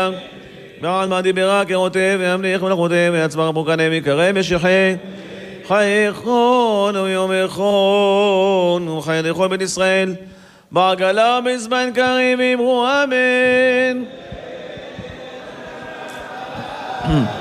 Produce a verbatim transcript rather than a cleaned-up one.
בעל מה דיברה כרותי וימליך מלאכותי ויצבר פורקני ויקרא בשחי חייכון ויומכון וחיי לכל בית ישראל בעגלה בזמן קריב אמרו אמן